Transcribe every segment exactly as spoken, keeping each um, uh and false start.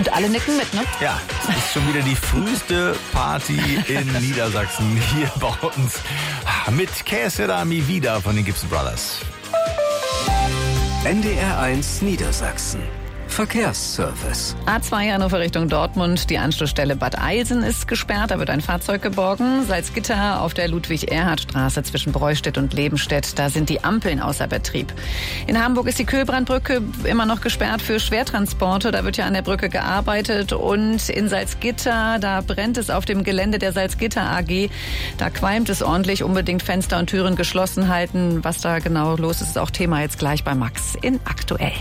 Und alle nicken mit, ne? Ja, es ist schon wieder die früheste Party in Niedersachsen hier bei uns. Mit Que sera mi vida von den Gibson Brothers. N D R eins Niedersachsen. Verkehrsservice. A zwei Hannover Richtung Dortmund. Die Anschlussstelle Bad Eilsen ist gesperrt. Da wird ein Fahrzeug geborgen. Salzgitter auf der Ludwig-Erhard-Straße zwischen Breustedt und Lebenstedt. Da sind die Ampeln außer Betrieb. In Hamburg ist die Köhlbrandbrücke immer noch gesperrt für Schwertransporte. Da wird ja an der Brücke gearbeitet. Und in Salzgitter, da brennt es auf dem Gelände der Salzgitter A G. Da qualmt es ordentlich. Unbedingt Fenster und Türen geschlossen halten. Was da genau los ist, ist auch Thema jetzt gleich bei Max in Aktuell.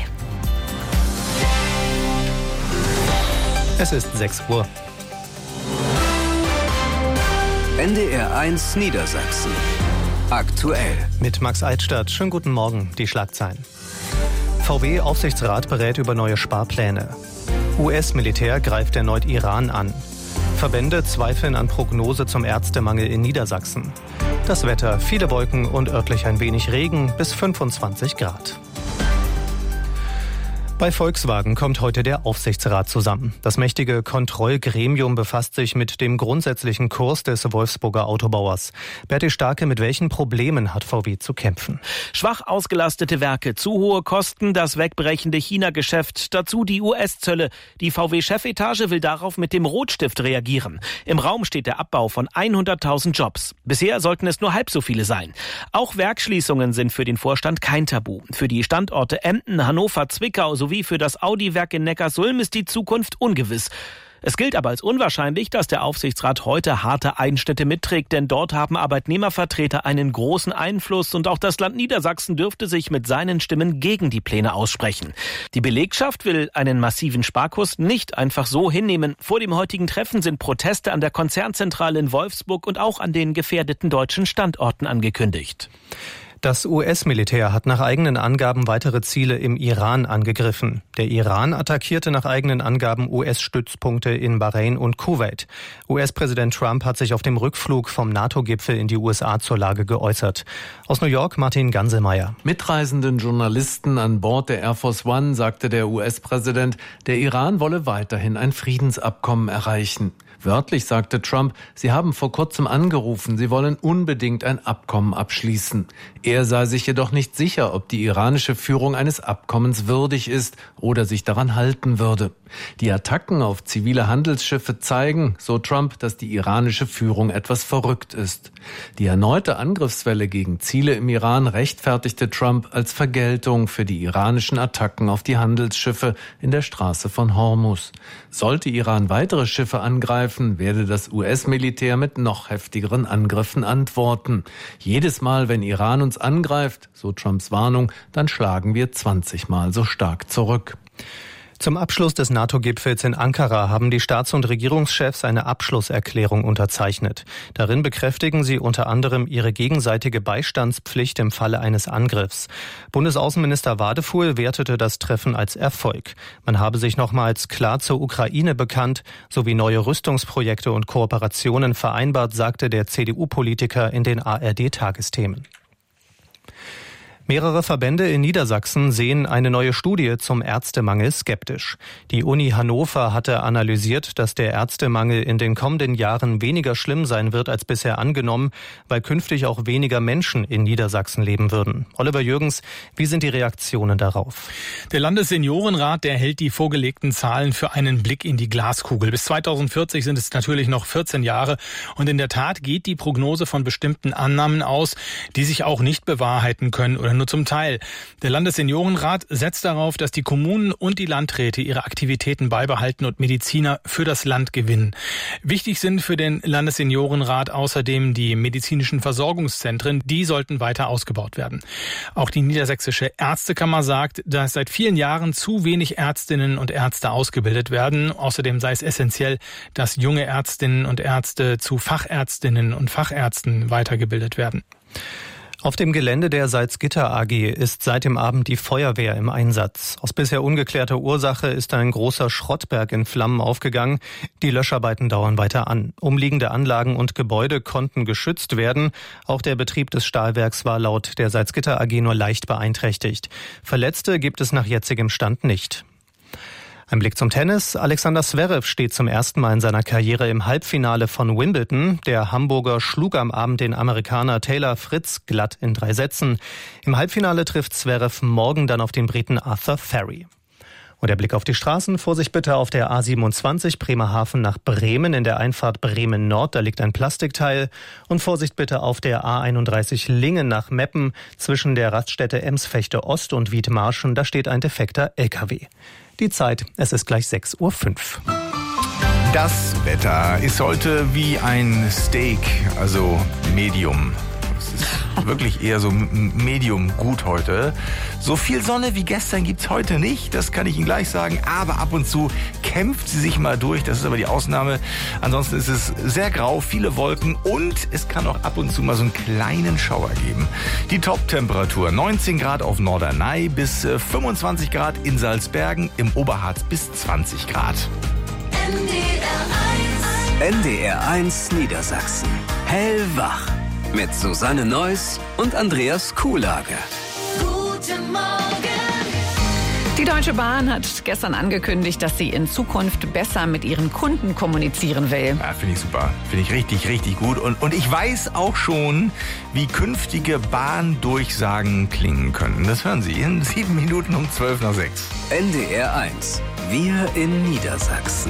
Es ist sechs Uhr. N D R eins Niedersachsen. Aktuell. Mit Max Eitstadt. Schönen guten Morgen. Die Schlagzeilen. V W-Aufsichtsrat berät über neue Sparpläne. U S-Militär greift erneut Iran an. Verbände zweifeln an Prognose zum Ärztemangel in Niedersachsen. Das Wetter, viele Wolken und örtlich ein wenig Regen bis fünfundzwanzig Grad. Bei Volkswagen kommt heute der Aufsichtsrat zusammen. Das mächtige Kontrollgremium befasst sich mit dem grundsätzlichen Kurs des Wolfsburger Autobauers. Berti Starke, mit welchen Problemen hat V W zu kämpfen? Schwach ausgelastete Werke, zu hohe Kosten, das wegbrechende China-Geschäft, dazu die U S-Zölle. Die V W-Chefetage will darauf mit dem Rotstift reagieren. Im Raum steht der Abbau von hunderttausend Jobs. Bisher sollten es nur halb so viele sein. Auch Werksschließungen sind für den Vorstand kein Tabu. Für die Standorte Emden, Hannover, Zwickau sowie wie für das Audi-Werk in Neckarsulm ist die Zukunft ungewiss. Es gilt aber als unwahrscheinlich, dass der Aufsichtsrat heute harte Einschnitte mitträgt, denn dort haben Arbeitnehmervertreter einen großen Einfluss und auch das Land Niedersachsen dürfte sich mit seinen Stimmen gegen die Pläne aussprechen. Die Belegschaft will einen massiven Sparkurs nicht einfach so hinnehmen. Vor dem heutigen Treffen sind Proteste an der Konzernzentrale in Wolfsburg und auch an den gefährdeten deutschen Standorten angekündigt. Das U S-Militär hat nach eigenen Angaben weitere Ziele im Iran angegriffen. Der Iran attackierte nach eigenen Angaben U S-Stützpunkte in Bahrain und Kuwait. U S-Präsident Trump hat sich auf dem Rückflug vom NATO-Gipfel in die U S A zur Lage geäußert. Aus New York Martin Ganselmeier. Mitreisenden Journalisten an Bord der Air Force One sagte der U S-Präsident, der Iran wolle weiterhin ein Friedensabkommen erreichen. Wörtlich sagte Trump, sie haben vor kurzem angerufen, sie wollen unbedingt ein Abkommen abschließen. Er sei sich jedoch nicht sicher, ob die iranische Führung eines Abkommens würdig ist oder sich daran halten würde. Die Attacken auf zivile Handelsschiffe zeigen, so Trump, dass die iranische Führung etwas verrückt ist. Die erneute Angriffswelle gegen Ziele im Iran rechtfertigte Trump als Vergeltung für die iranischen Attacken auf die Handelsschiffe in der Straße von Hormuz. Sollte Iran weitere Schiffe angreifen, werde das U S-Militär mit noch heftigeren Angriffen antworten. Jedes Mal, wenn Iran uns angreift, so Trumps Warnung, dann schlagen wir zwanzig Mal so stark zurück. Zum Abschluss des NATO-Gipfels in Ankara haben die Staats- und Regierungschefs eine Abschlusserklärung unterzeichnet. Darin bekräftigen sie unter anderem ihre gegenseitige Beistandspflicht im Falle eines Angriffs. Bundesaußenminister Wadefuhl wertete das Treffen als Erfolg. Man habe sich nochmals klar zur Ukraine bekannt, sowie neue Rüstungsprojekte und Kooperationen vereinbart, sagte der C D U-Politiker in den A R D-Tagesthemen. Mehrere Verbände in Niedersachsen sehen eine neue Studie zum Ärztemangel skeptisch. Die Uni Hannover hatte analysiert, dass der Ärztemangel in den kommenden Jahren weniger schlimm sein wird als bisher angenommen, weil künftig auch weniger Menschen in Niedersachsen leben würden. Oliver Jürgens, wie sind die Reaktionen darauf? Der Landesseniorenrat, der hält die vorgelegten Zahlen für einen Blick in die Glaskugel. Bis zweitausendvierzig sind es natürlich noch vierzehn Jahre und in der Tat geht die Prognose von bestimmten Annahmen aus, die sich auch nicht bewahrheiten können oder nur zum Teil. Der Landesseniorenrat setzt darauf, dass die Kommunen und die Landräte ihre Aktivitäten beibehalten und Mediziner für das Land gewinnen. Wichtig sind für den Landesseniorenrat außerdem die medizinischen Versorgungszentren. Die sollten weiter ausgebaut werden. Auch die Niedersächsische Ärztekammer sagt, dass seit vielen Jahren zu wenig Ärztinnen und Ärzte ausgebildet werden. Außerdem sei es essentiell, dass junge Ärztinnen und Ärzte zu Fachärztinnen und Fachärzten weitergebildet werden. Auf dem Gelände der Salzgitter A G ist seit dem Abend die Feuerwehr im Einsatz. Aus bisher ungeklärter Ursache ist ein großer Schrottberg in Flammen aufgegangen. Die Löscharbeiten dauern weiter an. Umliegende Anlagen und Gebäude konnten geschützt werden. Auch der Betrieb des Stahlwerks war laut der Salzgitter A G nur leicht beeinträchtigt. Verletzte gibt es nach jetzigem Stand nicht. Ein Blick zum Tennis. Alexander Zverev steht zum ersten Mal in seiner Karriere im Halbfinale von Wimbledon. Der Hamburger schlug am Abend den Amerikaner Taylor Fritz glatt in drei Sätzen. Im Halbfinale trifft Zverev morgen dann auf den Briten Arthur Ferry. Und der Blick auf die Straßen. Vorsicht bitte auf der A siebenundzwanzig Bremerhaven nach Bremen in der Einfahrt Bremen Nord. Da liegt ein Plastikteil. Und Vorsicht bitte auf der A einunddreißig Lingen nach Meppen zwischen der Raststätte Emsfechte Ost und Wiedmarschen. Da steht ein defekter L K W. Die Zeit, es ist gleich sechs Uhr fünf. Das Wetter ist heute wie ein Steak, also Medium. Es ist wirklich eher so Medium gut heute. So viel Sonne wie gestern gibt's heute nicht, das kann ich Ihnen gleich sagen. Aber ab und zu kämpft sie sich mal durch, das ist aber die Ausnahme. Ansonsten ist es sehr grau, viele Wolken und es kann auch ab und zu mal so einen kleinen Schauer geben. Die Top-Temperatur neunzehn Grad auf Norderney bis fünfundzwanzig Grad in Salzbergen, im Oberharz bis zwanzig Grad. N D R eins Niedersachsen. Hellwach. Mit Susanne Neuss und Andreas Kuhlage. Guten Morgen. Die Deutsche Bahn hat gestern angekündigt, dass sie in Zukunft besser mit ihren Kunden kommunizieren will. Ja, finde ich super. Finde ich richtig, richtig gut. Und, und ich weiß auch schon, wie künftige Bahndurchsagen klingen können. Das hören Sie in sieben Minuten um zwölf nach sechs. N D R eins. Wir in Niedersachsen.